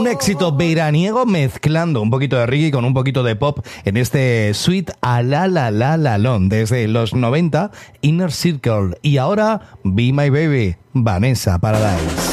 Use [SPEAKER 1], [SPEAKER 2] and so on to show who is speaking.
[SPEAKER 1] Un éxito veraniego mezclando un poquito de reggae con un poquito de pop en este Sweet a la la la la lon desde los 90, Inner Circle. Y ahora, Be My Baby, Vanessa Paradise.